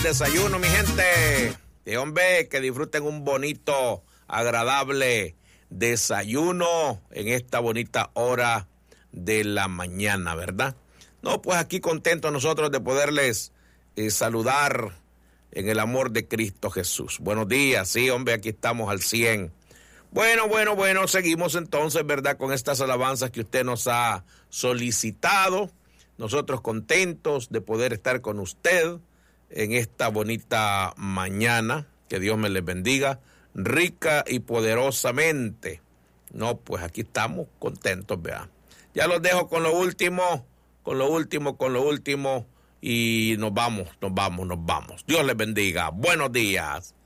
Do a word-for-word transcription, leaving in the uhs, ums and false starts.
Desayuno, mi gente. Y hombre, que disfruten un bonito, agradable desayuno en esta bonita hora de la mañana, ¿verdad? No, pues aquí contentos nosotros de poderles eh, saludar en el amor de Cristo Jesús. Buenos días, sí, hombre, aquí estamos al cien. Bueno, bueno, bueno, seguimos entonces, ¿verdad? Con estas alabanzas que usted nos ha solicitado. Nosotros contentos de poder estar con usted en esta bonita mañana. Que Dios me les bendiga rica y poderosamente. No, pues aquí estamos contentos, vea. Ya los dejo con lo último, con lo último, con lo último y nos vamos, nos vamos, nos vamos. Dios les bendiga. Buenos días.